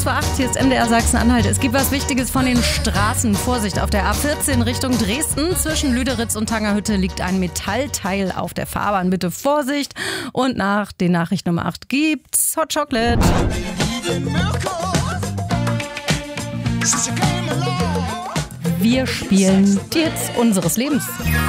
8:15, hier ist MDR Sachsen-Anhalt. Es gibt was Wichtiges von den Straßen. Vorsicht, auf der A14 Richtung Dresden. Zwischen Lüderitz und Tangerhütte liegt ein Metallteil auf der Fahrbahn. Bitte Vorsicht. Und nach den Nachrichten um 8 gibt's Hot Chocolate. Wir spielen die Hits unseres Lebens.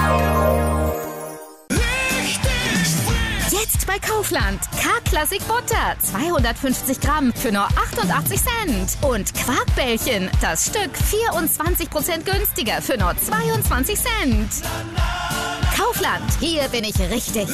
Jetzt bei Kaufland. K-Klassik Butter. 250 Gramm für nur 88 Cent. Und Quarkbällchen. Das Stück 24% günstiger für nur 22 Cent. Kaufland. Hier bin ich richtig.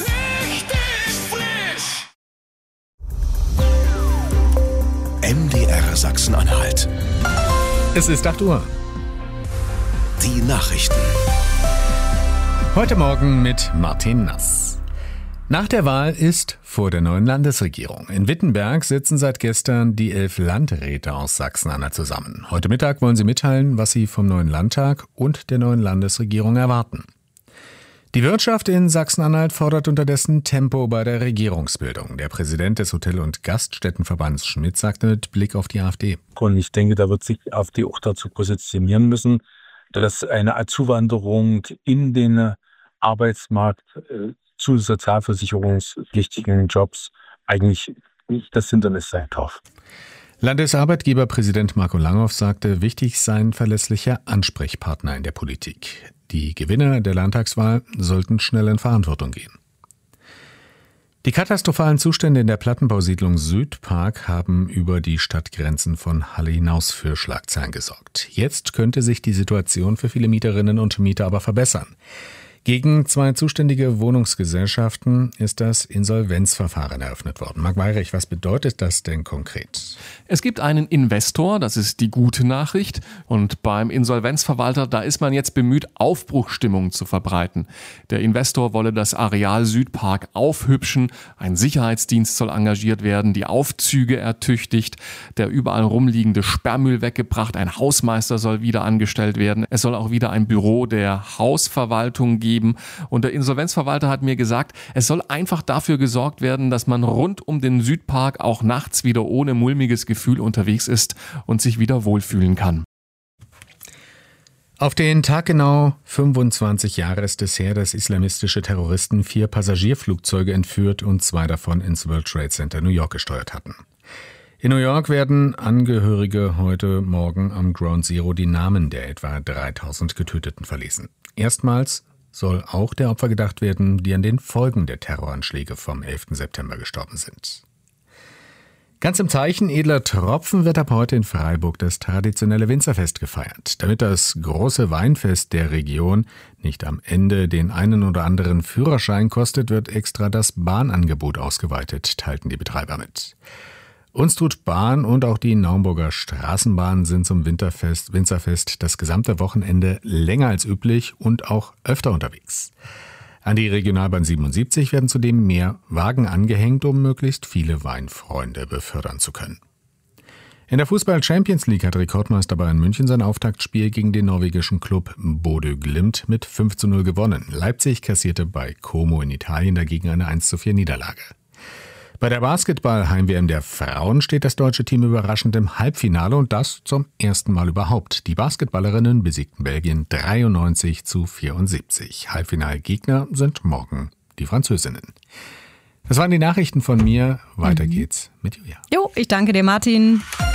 MDR Sachsen-Anhalt. Es ist 8 Uhr. Die Nachrichten. Heute Morgen mit Martin Nass. Nach der Wahl ist vor der neuen Landesregierung. In Wittenberg sitzen seit gestern die 11 Landräte aus Sachsen-Anhalt zusammen. Heute Mittag wollen sie mitteilen, was sie vom neuen Landtag und der neuen Landesregierung erwarten. Die Wirtschaft in Sachsen-Anhalt fordert unterdessen Tempo bei der Regierungsbildung. Der Präsident des Hotel- und Gaststättenverbands Schmidt sagte mit Blick auf die AfD. Und ich denke, da wird sich die AfD auch dazu positionieren müssen, dass eine Zuwanderung in den Arbeitsmarkt zu sozialversicherungspflichtigen Jobs eigentlich nicht das Hindernis sein darf. Landesarbeitgeberpräsident Marco Langhoff sagte, wichtig seien verlässliche Ansprechpartner in der Politik. Die Gewinner der Landtagswahl sollten schnell in Verantwortung gehen. Die katastrophalen Zustände in der Plattenbausiedlung Südpark haben über die Stadtgrenzen von Halle hinaus für Schlagzeilen gesorgt. Jetzt könnte sich die Situation für viele Mieterinnen und Mieter aber verbessern. Gegen 2 zuständige Wohnungsgesellschaften ist das Insolvenzverfahren eröffnet worden. Marc Weyrich, was bedeutet das denn konkret? Es gibt einen Investor, das ist die gute Nachricht. Und beim Insolvenzverwalter, da ist man jetzt bemüht, Aufbruchsstimmung zu verbreiten. Der Investor wolle das Areal Südpark aufhübschen. Ein Sicherheitsdienst soll engagiert werden, die Aufzüge ertüchtigt, der überall rumliegende Sperrmüll weggebracht. Ein Hausmeister soll wieder angestellt werden. Es soll auch wieder ein Büro der Hausverwaltung geben. Und der Insolvenzverwalter hat mir gesagt, es soll einfach dafür gesorgt werden, dass man rund um den Südpark auch nachts wieder ohne mulmiges Gefühl unterwegs ist und sich wieder wohlfühlen kann. Auf den Tag genau 25 Jahre ist es her, dass islamistische Terroristen 4 Passagierflugzeuge entführt und 2 davon ins World Trade Center New York gesteuert hatten. In New York werden Angehörige heute Morgen am Ground Zero die Namen der etwa 3000 Getöteten verlesen. Erstmals soll auch der Opfer gedacht werden, die an den Folgen der Terroranschläge vom 11. September gestorben sind. Ganz im Zeichen edler Tropfen wird ab heute in Freiburg das traditionelle Winzerfest gefeiert. Damit das große Weinfest der Region nicht am Ende den einen oder anderen Führerschein kostet, wird extra das Bahnangebot ausgeweitet, teilten die Betreiber mit. Unstrut Bahn und auch die Naumburger Straßenbahn sind zum Winzerfest das gesamte Wochenende länger als üblich und auch öfter unterwegs. An die Regionalbahn 77 werden zudem mehr Wagen angehängt, um möglichst viele Weinfreunde befördern zu können. In der Fußball-Champions League hat Rekordmeister Bayern München sein Auftaktspiel gegen den norwegischen Club Bodø Glimt mit 5:0 gewonnen. Leipzig kassierte bei Como in Italien dagegen eine 1:4 Niederlage. Bei der Basketball-Heim-WM der Frauen steht das deutsche Team überraschend im Halbfinale und das zum ersten Mal überhaupt. Die Basketballerinnen besiegten Belgien 93:74. Halbfinalgegner sind morgen die Französinnen. Das waren die Nachrichten von mir. Weiter geht's mit Julia. Jo, ich danke dir, Martin.